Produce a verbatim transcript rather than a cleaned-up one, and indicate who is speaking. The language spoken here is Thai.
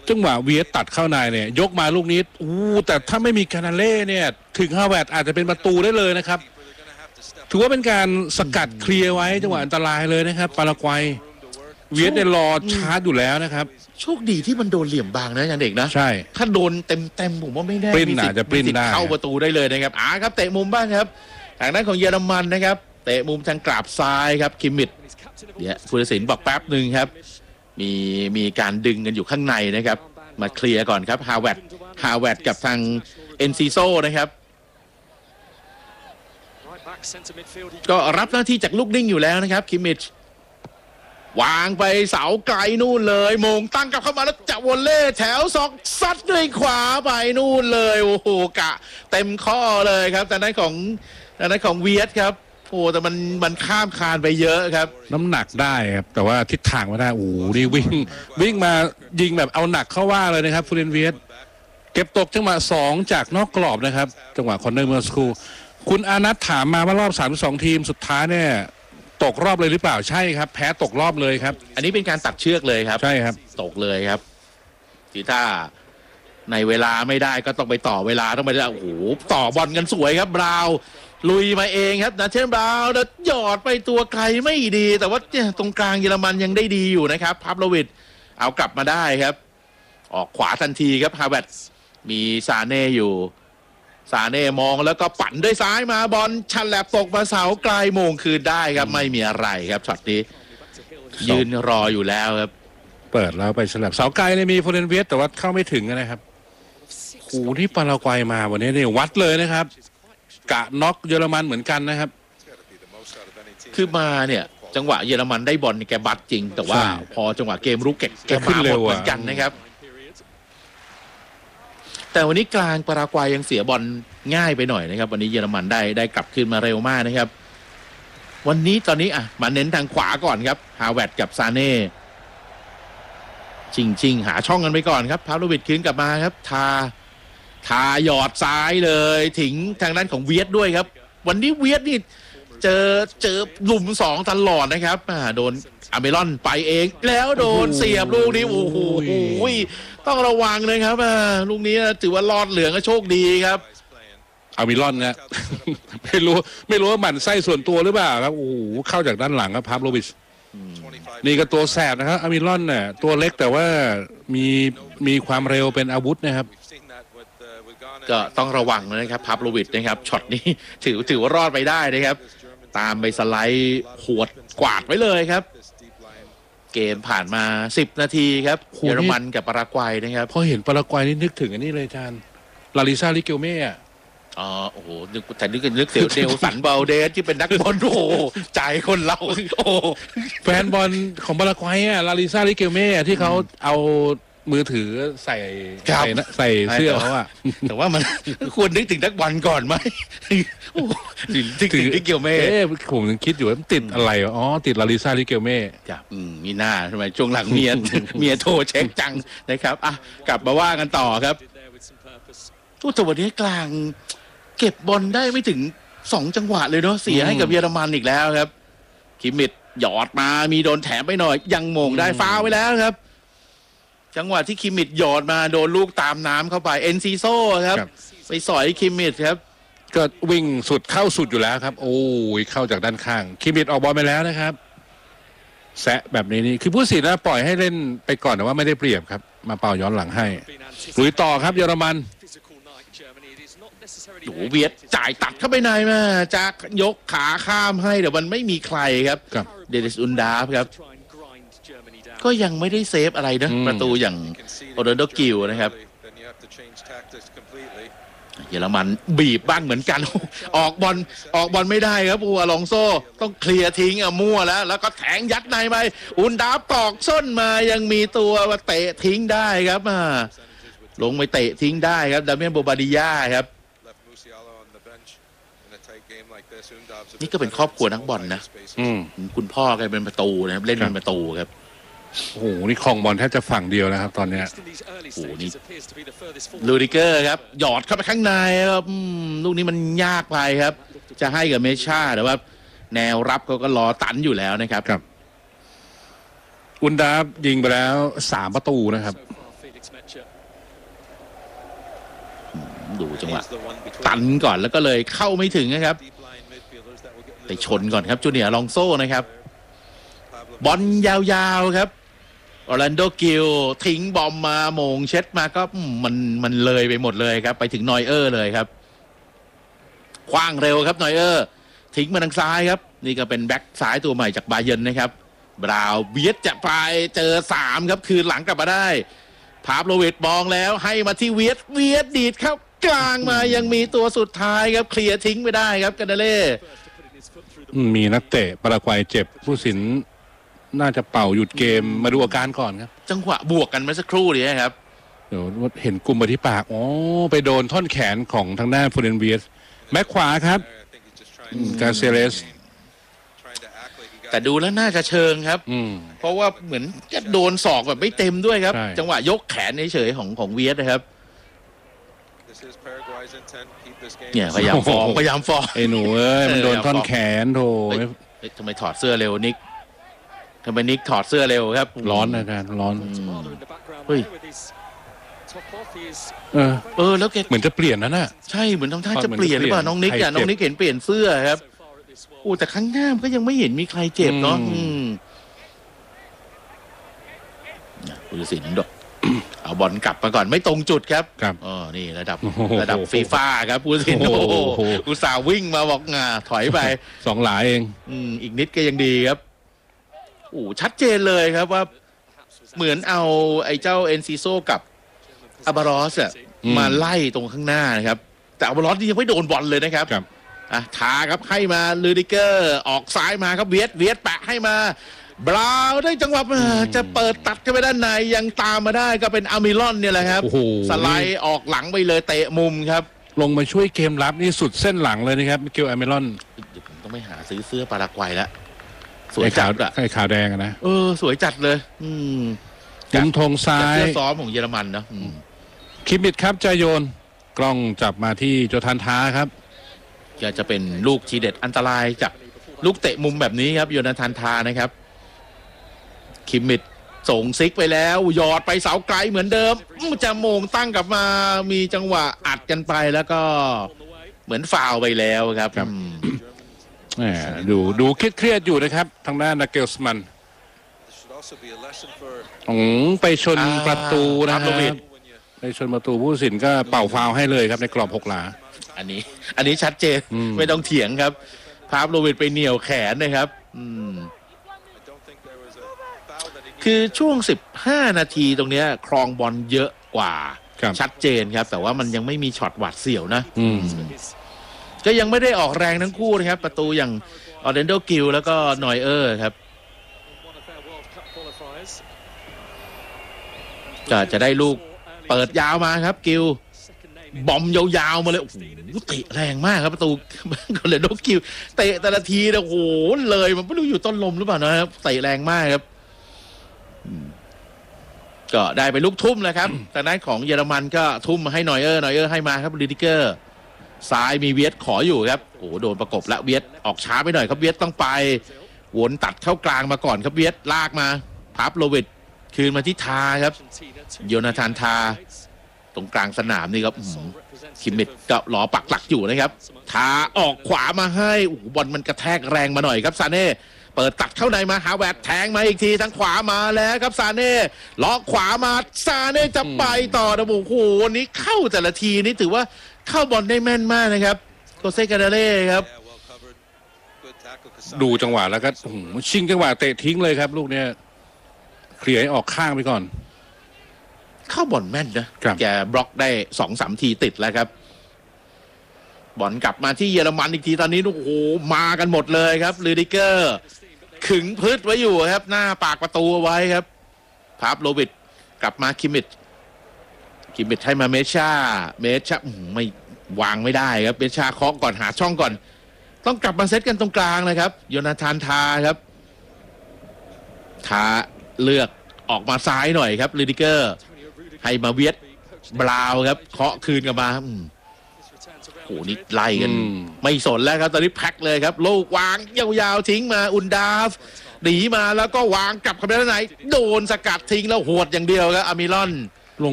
Speaker 1: จังหวะเวียดตัดเข้าในเนี่ยยกมาลูกนี้อู้แต่ถ้าไม่มีคานาเล่เนี่ยถึงฮาแวร์ดอาจจะเป็นประตูได้เลยนะครับถือว่าเป็นการสกัดเคลียร์ไว้จังหวะอันตรายเลยนะครับปารากวัยเวียดเนี่ยรอชาร์จอยู่แล้วนะครับ
Speaker 2: โชคดีที่มันโดนเหลี่ยมบางนะยันเด็กนะ
Speaker 1: ใช่
Speaker 2: ถ้าโดนเต็มเต็มผมว่าไม่แน่
Speaker 1: ปริ้นอาจจะปริ้นได้
Speaker 2: เข้าประตูได้เลยนะครับอ่าครับเตะมุมบ้างครับทางด้านของเยอรมันนะครับเตะมุมทางกราบซ้ายครับคิมมิดเนี่ยผู้ตัดสินบอกแป๊บหนึ่งครับมีมีการดึงกันอยู่ข้างในนะครับมาเคลียร์ก่อนครับฮาแวร์ดฮาแวร์ดกับทางเอนซิโซนะครับก็รับหน้าที่จากลูกนิ่งอยู่แล้วนะครับคิมมิดวางไปเสาไกลนู่นเลยมงตั้งกลับเข้ามาแล้วจะวอลเล่แถวสองซัดด้วยขวาไปนู่นเลยโอ้โหกะเต็มข้อเลยครับแต่นั้นของแต่นั้นของเวียดครับโอ้แต่มันมันข้ามคานไปเยอะครับ
Speaker 1: น้ำหนักได้ครับแต่ว่าทิศทางไม่ได้โอ้โหนี่วิ่งวิ่งมายิงแบบเอาหนักเข้าว่าเลยนะครับฟูเรนเวียดเก็บตกจังหวะสองจากนอกกรอบนะครับจังหวะคอนเนอร์เมื่อสักครู่คุณอานัทถามมาว่ารอบสามสิบสองทีมสุดท้ายเนี่ยตกรอบเลยหรือเปล่าใช่ครับแพ้ตกรอบเลยครับ
Speaker 2: อันนี้เป็นการตัดเชือกเลยครับ
Speaker 1: ใช่ครับ
Speaker 2: ตกเลยครับที่ถ้าในเวลาไม่ได้ก็ต้องไปต่อเวลาต้องไปโอ้โหต่อบอลกันสวยครับบราวลุยมาเองครับนาเชนบราวแล้วหยอดไปตัวไกลไม่ดีแต่ว่าตรงกลางเยอรมันยังได้ดีอยู่นะครับพาฟโลวิชเอากลับมาได้ครับออกขวาทันทีครับฮาเวิร์ดมีซาเน่อยู่ซาเน่มองแล้วก็ปั่นด้วยซ้ายมาบอลชันแลบตกมาเสาไกลโมงคืนได้ครับไม่มีอะไรครับช็อตนี้ยืนรออยู่แล้วครับ
Speaker 1: เปิดแล้วไปฉลับเสาไกลเนี่ยมีโฟเรนเวียสแต่ว่าเข้าไม่ถึงนะครับโอ้ที่ปารากวัยมาวันนี้เนี่ยวัดเลยนะครับกะน็อกเยอรมันเหมือนกันนะครับ
Speaker 2: คือมาเนี่ยจังหวะเยอรมันได้บอลแกบัดจริงแต่ว่าพอจังหวะเกมรุกแกมาหมดเหมือนกันนะครับแต่วันนี้กลางปารากวัยยังเสียบอลง่ายไปหน่อยนะครับวันนี้เยอรมันได้ได้กลับขึ้นมาเร็วมากนะครับวันนี้ตอนนี้อ่ะมาเน้นทางขวาก่อนครับฮาแวร์ดกับซาเน่ชิงชิงหาช่องกันไปก่อนครับพาโลวิชคืนกลับมาครับทาทาหยอดซ้ายเลยถึงทางด้านของเวียดด้วยครับวันนี้เวียดนี่เจอเจอหลุมสองตลอดนะครับอ่าโดนอเมรอนไปเองแล้วโดนเสียบลูกนี้โอ้โหต้องระวังเลยครับอ่าลูกนี้ถือว่ารอดเหลืองก็โชคดีครับ
Speaker 1: อเมรอนนะ ไม่รู้ไม่รู้ว่าหมั่นไส้ส่วนตัวหรือเปล่าครับโอ้โหเข้าจากด้านหลังครับพาฟโลวิชนี่ก็ตัวแสบนะครับอเมรอนเนี่ยตัวเล็กแต่ว่ามีมีความเร็วเป็นอาวุธนะครับ
Speaker 2: ก็ต้องระวังนะครับพาฟโลวิชนะครับช็อตนี้ถือถือว่ารอดไปได้นะครับตามไปสไลด์ขวดกวาดไว้เลยครับเกมผ่านมาสิบนาทีครับเยอรมันกับปารากวัยนะครับ
Speaker 1: พอเห็นปารากวัยนี่นึกถึงอันนี้เลยอาจารย์ลาลิซาลิเกลเม่
Speaker 2: อ๋อโอ้โหนึกแต่นึกนึกเสียวเดลสันเบลเดสที่เป็นนักบอลโอ้โหใจคนเราโอ้
Speaker 1: แฟนบอลของปารากวัยอ่ะลาลิซาลิเกลเม่ที่เขาเอามือถือใส่ใส่ใส่เสื้อเขาอะ
Speaker 2: แต่ว่ามันควรนึกถึงนักบอลก่อนไหมถึงถึงลิเกลเม่
Speaker 1: ผมยังคิดอยู่ว่าติดอะไรอ๋อติดลาลิซาลิเกลเม่
Speaker 2: จ้ะมีหน้าทำไมช่วงหลังเมียเมียโทรเช็คจังนะครับอ่ะกลับมาว่ากันต่อครับทุกตัววันนี้กลางเก็บบอลได้ไม่ถึงสองจังหวะเลยเนาะเสียให้กับเยอรมันอีกแล้วครับคิมมิดหยอดมามีโดนแถมไปหน่อยยังมงได้ฟาวไว้แล้วครับจังหวะที่คิมมิดหยอดมาโดนลูกตามน้ำเข้าไปเอ็นซีโซ่ครับไปสอยคิมมิดครับ
Speaker 1: ก็วิ่งสุดเข้าสุดอยู่แล้วครับโอ้ยเข้าจากด้านข้างคิมมิดออกบอลไปแล้วนะครับแซะแบบนี้นี่คือผู้สินนะปล่อยให้เล่นไปก่อนแต่ว่าไม่ได้เปรียบครับมาเป่าย้อนหลังให้ลุยต่อครับเยอรมัน
Speaker 2: โอ้เวียดจ่ายตัดเข้าไปในมาจากยกขาข้ามให้แต่มันไม่มีใครครับเดนิสอุนดาฟครับก็ยังไม่ได้เซฟอะไรนะประตูอย่างโอเดนโดกิลนะครับเยอรมันบีบบ้างเหมือนกันออกบอลออกบอลไม่ได้ครับอูอลองโซต้องเคลียร์ทิ้งอ่ะมั่วแล้วแล้วก็แทงยัดในไปอุนดาฟตอกส้นมายังมีตัวมาเตะทิ้งได้ครับมาลงไปเตะทิ้งได้ครับดาเมียนโบบาดิยาครับนี่ก็เป็นครอบครัวนักบอลนะคุณพ่อแกเป็นประตูนะครับเล่นเป็นประตูครับ
Speaker 1: โอ้โหนี่คลองบอลแทบจะฝั่งเดียวนะครับตอนเนี้ย
Speaker 2: โอ้โหนี่ลูดิเกอร์ครับหยอดเข้าไปข้างในครับลูกนี้มันยากไปครับจะให้กับเมชาแต่ว่าแนวรับเขาก็รอตันอยู่แล้วนะครับ
Speaker 1: ครับอุนดาฟยิงไปแล้วสามประตูนะครับ
Speaker 2: ดูจังหวะตันก่อนแล้วก็เลยเข้าไม่ถึงนะครับไปชนก่อนครับจูเนียร์ลองโซ่นะครับบอลยาวๆครับออร์แลนโดกิลทิ้งบอมมาโมงเช็ดมาก็มันมันเลยไปหมดเลยครับไปถึงนอยเออร์เลยครับคว้างเร็วครับนอยเออร์ทิ้งมาทางซ้ายครับนี่ก็เป็นแบ็คซ้ายตัวใหม่จากบาเยิร์นนะครับบราวเบียดจะไปเจอสามครับคืนหลังกลับมาได้พาโลวิดมองแล้วให้มาที่เวียดเวียดดีดเข้ากลางมายังมีตัวสุดท้ายครับเคลียร์ทิ้งไม่ได้ครับกันเดเล่
Speaker 1: มีนักเตะปารากวัยเจ็บผู้สินน่าจะเป่าหยุดเกมมาดูอาการก่อนครับ
Speaker 2: จังหวะบวกกันเมื่อสักครู่นี้ครับ
Speaker 1: เดี๋ยวเห็นกลุ่มไปที่ปากอ๋อไปโดนท่อนแขนของทางด้านฟูเรนเวียสแม็กขวาครับกาเซเลส
Speaker 2: แต่ดูแล้วน่าจะเชิงครับเพราะว่าเหมือนจะโดนศอกแบบไม่เต็มด้วยครับจังหวะยกแขนเฉยๆของของเวียสนะครับเนี่ยพยายามฟ้องพยายามฟ้อง
Speaker 1: ไอ้หนูเอ้ยมันโดนท่อนแขนโถ
Speaker 2: ทำไมถอดเสื้อเร็วนิกทำไมนิกถอดเสื้อเร็วครับ
Speaker 1: ร้อนนะการร้อน
Speaker 2: เฮ้ย
Speaker 1: เออ
Speaker 2: เออแล้วแก
Speaker 1: เหมือนจะเปลี่ยนนะน่ะ
Speaker 2: ใช่เหมือนทำท่าจะเปลี่ยนหรือเปล่าน้องนิกอ่ะน้องนิกเห็นเปลี่ยนเสื้อครับโอ้แต่ข้างหน้าก็ยังไม่เห็นมีใครเจ็บเนาะผู้ตัดสินดอกเอาบอลกลับมาก่อนไม่ตรงจุดครับ
Speaker 1: ครับ
Speaker 2: อ๋อนี่ระดับระดับฟีฟ่าครับผู้ตัดสินโอ้โหอุตส่าห์วิ่งมาบอกงาถอยไป
Speaker 1: สองหลาเอง
Speaker 2: อืมอีกนิดก็ยังดีครับโอ้ชัดเจนเลยครับว่าเหมือนเอาไอ้เจ้าเอนซิโซกับอาบารอสอะมาไล่ตรงข้างหน้านะครับแต่อาบารอสนี่ยังไม่โดนบอลเลยนะครับอ่ะทาครับให้มาลูดิเกอร์ออกซ้ายมาครับเวียดเวียดแปะให้มาบราวได้จังหวะจะเปิดตัดเข้าไปด้านในยังตามมาได้ก็เป็นอามิลอนเนี่ยแหละครับสไลด์ออกหลังไปเลยเตะมุมครับ
Speaker 1: ลงมาช่วยเกมรับนี่สุดเส้นหลังเลยนะครับมิเกลอามิลอน
Speaker 2: เดี๋ยวผมต้องไปหาซื้อเสื้อปารากวัยแล้วสวยจัดอะ
Speaker 1: ไอ้ขาวแดงนะ
Speaker 2: เออสวยจัดเลยอืม
Speaker 1: มุมธงซ้าย
Speaker 2: เสื้อซ้อมของเยอรมันนะ
Speaker 1: คิมมิดครับจะโยนกล้องจับมาที่โจทันท้าครับ
Speaker 2: จะจะเป็นลูกทีเด็ดอันตรายจากลูกเตะมุมแบบนี้ครับโยนาธานทานะครับคิมมิดส่งซิกไปแล้วหยอดไปเสาไกลเหมือนเดิมจะโมงตั้งกลับมามีจังหวะอัดกันไปแล้วก็เหมือนฟาวไปแล้วครับ
Speaker 1: ดูดูเครียดๆอยู่นะครับทางด้านนาเกลสมันอ๋อไปชนประตูนะครับไปชนประตูผู้ตัดสินก็เป่าฟาวให้เลยครับในกรอบหกหลา
Speaker 2: อันนี้อันนี้ชัดเจนไม่ต้องเถียงครับพาฟโลวิดไปเหนี่ยวแขนนะครับคือช่วงสิบห้านาทีตรงนี้ครองบอลเยอะกว่าชัดเจนครับแต่ว่ามันยังไม่มีช็อตหวาดเสียวนะก็ยังไม่ได้ออกแรงทั้งคู่นะครับประตูอย่างออร์เรนโดกิลแล้วก็นอยเออร์ครับก็จะได้ลูกเปิดยาวมาครับกิลบอมยาวๆมาเลยโอ้โหเตะแรงมากครับประตูออร์เรนโดกิลเตะแต่ละทีเนี่ยโอ้โหเลยมันไม่รู้อยู่ต้นลมหรือเปล่านะครับเตะแรงมากครับก็ได้ไปลูกทุ่มเลยครับแต่นั้นของเยอรมันก็ทุ่มให้นอยเออร์นอยเออร์ให้มาครับลิดิเกอร์ซ้ายมีเวียดขออยู่ครับโอ้โหโดนประกบและเวียดออกช้าไปหน่อยครับเวียดต้องไปวนตัดเข้ากลางมาก่อนครับเวียดลากมาพับโลวิดคืนมาที่ทาครับโยนาธานทาตรงกลางสนามนี่ครับคิมมิดก็หลอปักหลักอยู่นะครับทาออกขวามาให้โอ้โหบอลมันกระแทกแรงมาหน่อยครับซาเน่เปิดตัดเข้าในมาหาแวดแทงมาอีกทีทางขวามาแล้วครับซาเน่ล็อกขวามาซาเน่จะไปต่อนะโอ้โหวันนี้เข้าแต่ละทีนี่ถือว่าเข้าบอลได้แม่นมากนะครับโกเซกาเดเล่ครับ
Speaker 1: ดูจังหวะแล้วก็ชิงจังหวะเตะทิ้งเลยครับลูกเนี้ยเคลียร์ให้ออกข้างไปก่อน
Speaker 2: เข้าบอลแม่นนะแกบล็อกได้สองสามทีติดแล้วครับบอลกลับมาที่เยอรมันอีกทีตอนนี้โอ้โหมากันหมดเลยครับลูดิเกอร์ขึงพืชไว้อยู่ครับหน้าปากประตูไว้ครับพาฟโลวิดกลับมาคิมมิดคิมมิดให้มาเมชาเมชาไม่วางไม่ได้ครับเมชาเคาะก่อนหาช่องก่อนต้องกลับมาเซตกันตรงกลางเลยครับโยนาธานทาครับทาเลือกออกมาซ้ายหน่อยครับลูดิเกอร์ให้มาเวียดบราวครับเคาะคืนกลับมาโอ้โหนี่ไล่กันไม่สนแล้วครับตอนนี้แพ็คเลยครับลูกวางยาวๆทิ้งมาอุนดาฟหนีมาแล้วก็วางกลับเข้าไปด้านในโดนสกัดทิ้งแล้วหวดอย่างเดียวครับอามิลอน